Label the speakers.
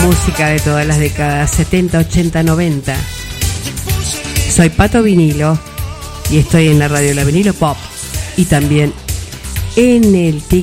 Speaker 1: música de todas las décadas 70, 80, 90. Soy Pato Vinilo y estoy en la radio La Vinilo Pop y también en el TikTok